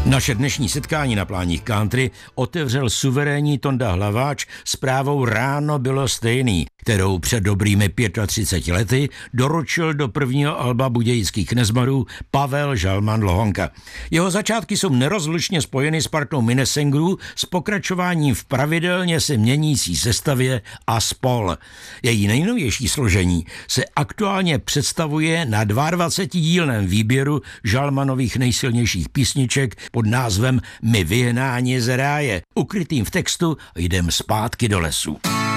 Naše dnešní setkání na pláních country otevřel suverénní Tonda Hlaváč zprávou Ráno bylo stejný, kterou před dobrými 35 lety doručil do prvního alba budějických Nezmarů Pavel Žalman Lohonka. Jeho začátky jsou nerozlučně spojeny s partou Minnesengerů s pokračováním v pravidelně se měnící sestavě a spol. Její nejnovější složení se aktuálně představuje na 22dílném výběru Žalmanových nejsilnějších písniček pod názvem My vyhnáni z ráje, ukrytým v textu Jdem zpátky do lesu.